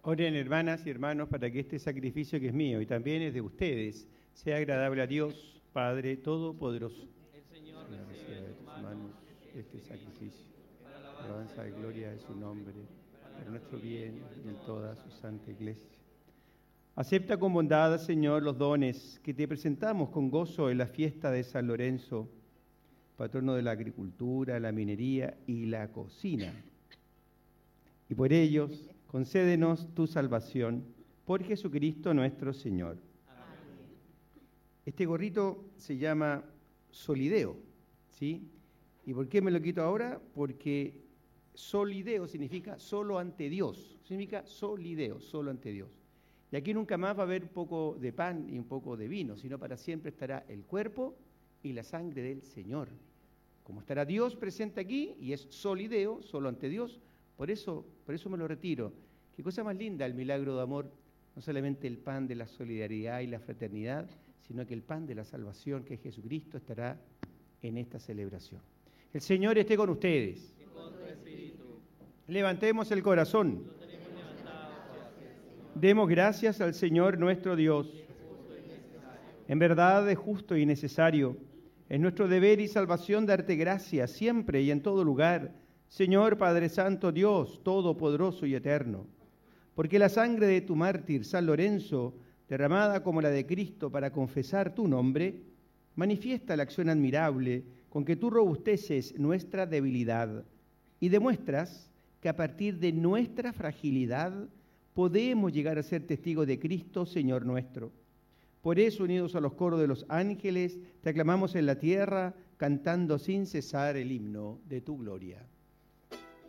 Oren, hermanas y hermanos, para que este sacrificio que es mío y también es de ustedes sea agradable a Dios, Padre Todopoderoso. El Señor Reciba recibe de tus manos este sacrificio, alabanza y gloria de su nombre, para nuestro bien y en toda su santa iglesia. Acepta con bondad, Señor, los dones que te presentamos con gozo en la fiesta de San Lorenzo, patrono de la agricultura, la minería y la cocina. Y por ellos, concédenos tu salvación, por Jesucristo nuestro Señor. Amén. Este gorrito se llama solideo, ¿sí? ¿Y por qué me lo quito ahora? Porque solideo significa solo ante Dios, significa solideo, solo ante Dios. Y aquí nunca más va a haber un poco de pan y un poco de vino, sino para siempre estará el cuerpo y la sangre del Señor. Como estará Dios presente aquí y es solideo, solo ante Dios, por eso me lo retiro. Qué cosa más linda el milagro de amor, no solamente el pan de la solidaridad y la fraternidad, sino que el pan de la salvación, que es Jesucristo, estará en esta celebración. El Señor esté con ustedes. Y con tu espíritu. Levantemos el corazón. Lo tenemos levantado hacia el Señor. Demos gracias al Señor nuestro Dios. En verdad es justo y necesario. Es nuestro deber y salvación darte gracias siempre y en todo lugar, Señor Padre Santo, Dios Todopoderoso y Eterno. Porque la sangre de tu mártir, San Lorenzo, derramada como la de Cristo para confesar tu nombre, manifiesta la acción admirable con que tú robusteces nuestra debilidad y demuestras que a partir de nuestra fragilidad podemos llegar a ser testigos de Cristo, Señor nuestro. Por eso, unidos a los coros de los ángeles, te aclamamos en la tierra, cantando sin cesar el himno de tu gloria.